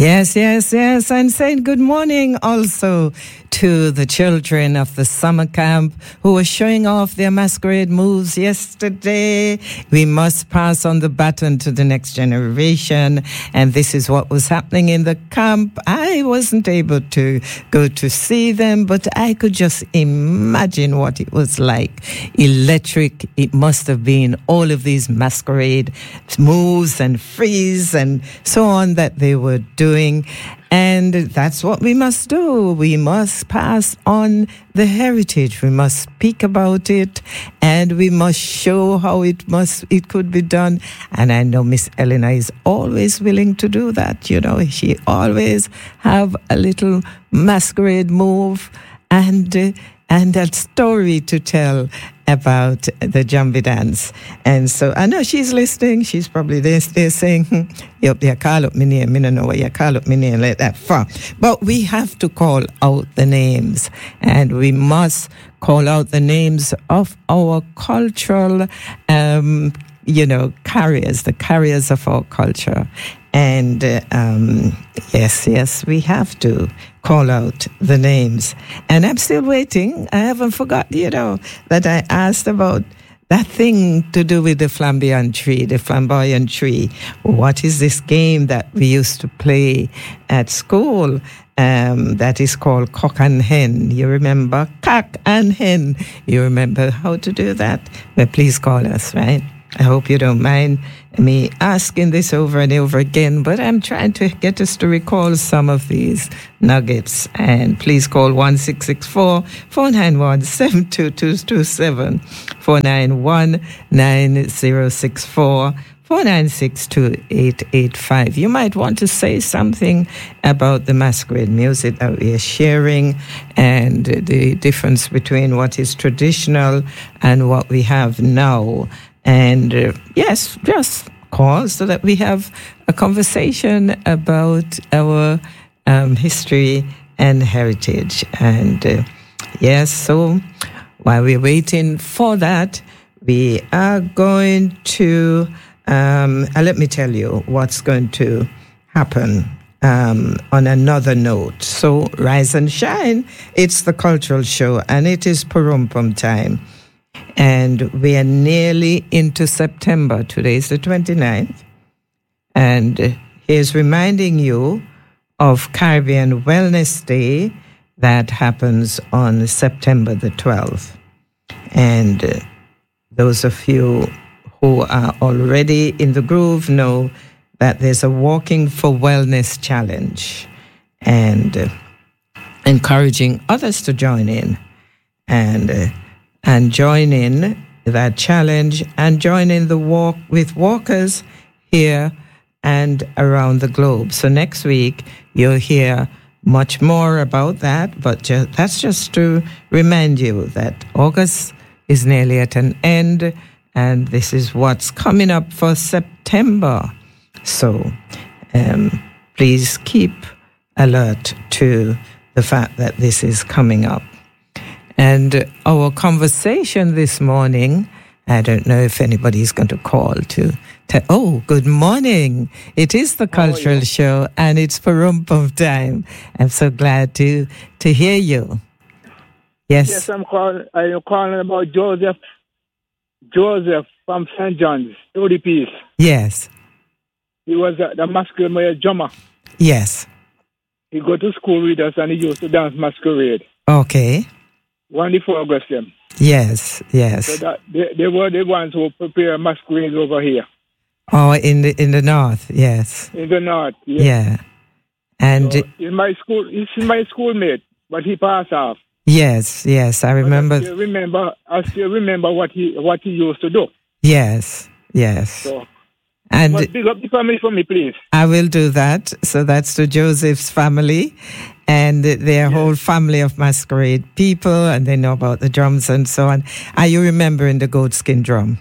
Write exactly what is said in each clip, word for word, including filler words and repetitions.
Yes, yes, yes. And saying good morning also to the children of the summer camp who were showing off their masquerade moves yesterday. We must pass on the baton to the next generation. And this is what was happening in the camp. I wasn't able to go to see them, but I could just imagine what it was like. Electric, it must have been all of these masquerade moves and freeze and so on that they were doing. And that's what we must do. We must pass on the heritage. We must speak about it, and we must show how it must it could be done. And I know Miss Elena is always willing to do that. You know, she always have a little masquerade move and uh, and a story to tell about the Jambi dance. And so I know she's listening. She's probably there, there saying, yep, you call up my name. I don't know what you call up my name like that for. But we have to call out the names, and we must call out the names of our cultural, um, you know, carriers, the carriers of our culture. And uh, um, yes, yes, we have to call out the names. And I'm still waiting. I haven't forgotten, you know, that I asked about that thing to do with the flamboyant tree, the flamboyant tree. What is this game that we used to play at school um, that is called cock and hen? You remember cock and hen? You remember how to do that? Well, please call us, right? I hope you don't mind me asking this over and over again, but I'm trying to get us to recall some of these nuggets. And please call one six six four, four nine one, seven two two two seven, four nine one, nine zero six four, four nine six two eight eight five. You might want to say something about the masquerade music that we are sharing and the difference between what is traditional and what we have now. And uh, yes, just call so that we have a conversation about our um, history and heritage. And uh, yes, so while we're waiting for that, we are going to, um, uh, let me tell you what's going to happen um, on another note. So rise and shine. It's the cultural show, and it is Purumpum time. And we are nearly into September. Today is the twenty-ninth. And here's reminding you of Caribbean Wellness Day that happens on September the twelfth. And uh, those of you who are already in the groove know that there's a Walking for Wellness challenge, and uh, encouraging others to join in. And uh, and join in that challenge and join in the walk with walkers here and around the globe. So next week, you'll hear much more about that, but just, that's just to remind you that August is nearly at an end, and this is what's coming up for September. So um, please keep alert to the fact that this is coming up. And our conversation this morning, I don't know if anybody's going to call to, to oh, good morning. It is the cultural oh, yeah. show, and it's Purumpum time. I'm so glad to to hear you. Yes. Yes, I'm calling, I'm calling about Joseph, Joseph from Saint John's, thirty piece. Yes. He was uh, the masquerade drummer. Yes. He go to school with us, and he used to dance masquerade. Okay. One before August, them. Yes, yes. So that they, they were the ones who prepare masquerades over here. Oh, in the in the north, yes. In the north, yeah. Yeah. And so in my school, he's my schoolmate, but he passed off. Yes, yes, I remember. I still remember, I still remember what he what he used to do. Yes, yes. So, and big up the family for me, please. I will do that. So that's to Joseph's family. And their yes. whole family of masquerade people, and they know about the drums and so on. Are you remembering the goat skin drum?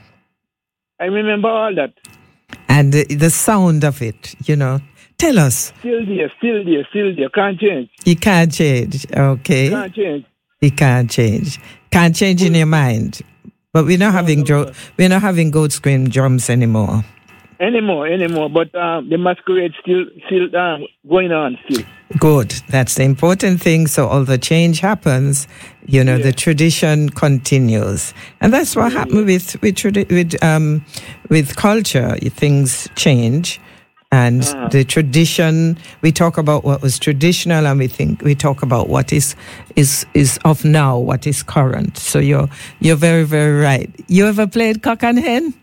I remember all that. And the, the sound of it, you know. Tell us. Still there, still there, still there. Can't change. You can't change, okay. Can't change. You can't change. Can't change in your mind. But we're not having dro- we're not having goat skin drums anymore. anymore, anymore. But um, the masquerade still still uh, going on still. Good. That's the important thing. So although change happens, you know, Yeah. the tradition continues, and that's what Yeah, happened with with tradi- with um with culture. Things change, and Uh-huh. the tradition. We talk about what was traditional, and we think we talk about what is is is of now, what is current. So you're you're very very right. You ever played cock and hen?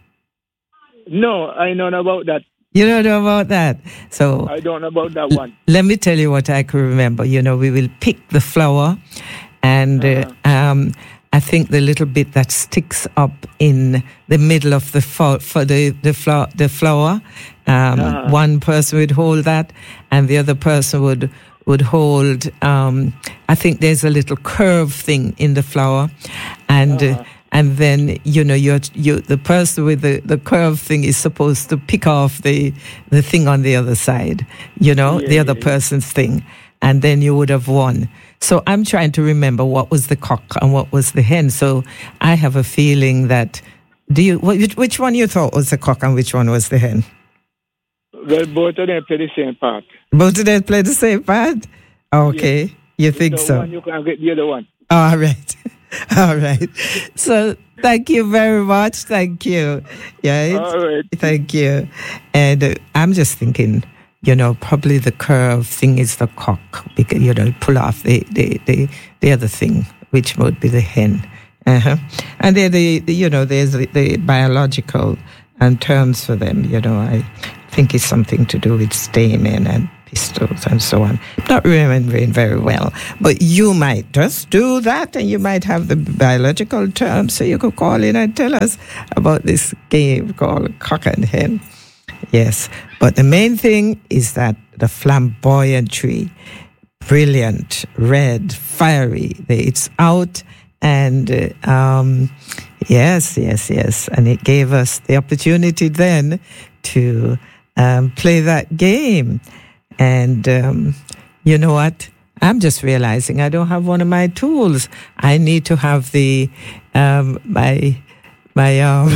No, I don't know about that. You don't know about that. So I don't know about that one. let me tell you what I can remember. You know, we will pick the flower, and uh, um, I think the little bit that sticks up in the middle of the fo- for the the, flower, the flower, um, Uh-huh. one person would hold that, and the other person would would hold. Um, I think there's a little curve thing in the flower, and. Uh, And then, you know, you're, you the person with the, the curve thing is supposed to pick off the, the thing on the other side, you know, Yeah, the other yeah, person's thing. And then you would have won. So I'm trying to remember what was the cock and what was the hen. So I have a feeling that, do you, which, which one you thought was the cock and which one was the hen? Well, both of them play the same part. Both of them play the same part? Okay. You think So so? one you can get the other one. All right. All right. So thank you very much. Thank you. Yeah. All right. Thank you. And uh, I'm just thinking, you know, probably the curve thing is the cock, because, you know, pull off the, the, the, the other thing, which would be the hen. Uh-huh. And they're the, the, you know, there's the, the biological and terms for them, you know, I think it's something to do with staining and pistols and so on. Not remembering very well, but you might just do that, and you might have the biological terms, so you could call in and tell us about this game called cock and hen. Yes, but the main thing is that the flamboyantry, brilliant, red, fiery, it's out, and uh, um, yes, yes, yes, and it gave us the opportunity then to um, play that game. And um, you know what? I'm just realizing I don't have one of my tools. I need to have the um, my my um.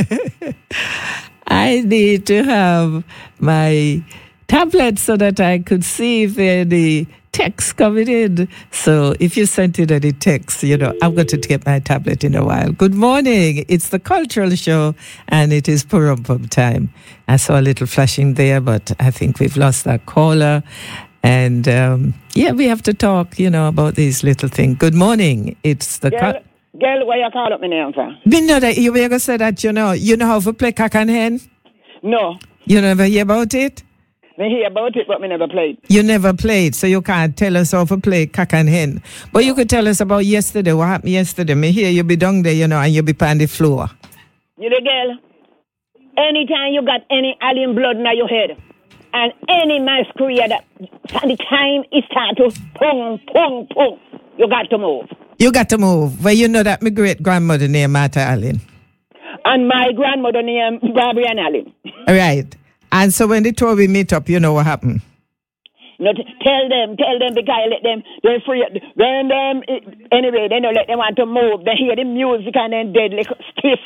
I need to have my tablet so that I could see if there are any text coming in. So if you sent in any text, you know, I'm going to get my tablet in a while. Good morning. It's the Cultural Show, and it is Purumpum time. I saw a little flashing there, but I think we've lost that caller. And, um, yeah, we have to talk, you know, about these little things. Good morning. It's the... Girl, cu- girl, why you call up my name for? Me know that you were going to say that, you know. You know how to play cock and hen? No. You never hear about it? Me hear about it, but me never played. You never played, so you can't tell us how to play cock and hen. But you could tell us about yesterday, what happened yesterday. Me hear you be down there, you know, and you be on the floor. You the girl? Anytime you got any alien blood in your head, and any masquerade, from the time it start to pung, pung, pung, you got to move. You got to move. Well, you know that my great-grandmother named Martha Allen. And my grandmother named Barbara Ann Allen. Right. And so when the two of we meet up, you know what happened? No, t- tell them, tell them, because let them, they're free. Then them, anyway, they don't let them want to move. They hear the music and then dead like stiff.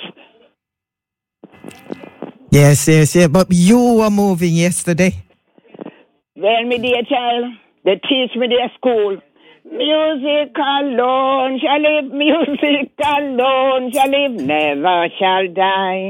Yes, yes, yes. But you were moving yesterday. Well, me dear child, they teach me their school. Music alone shall live, music alone shall live, never shall die.